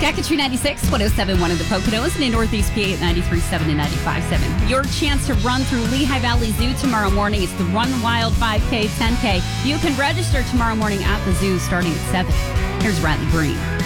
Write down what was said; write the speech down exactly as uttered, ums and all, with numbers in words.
Yakatry ninety-six, one oh seven point one in the Poconos, and in Northeast P A at ninety-three point seven and ninety-five point seven. Your chance to run through Lehigh Valley Zoo tomorrow morning. It's the Run Wild five K, ten K. You can register tomorrow morning at the zoo starting at seven. Here's Riley Green.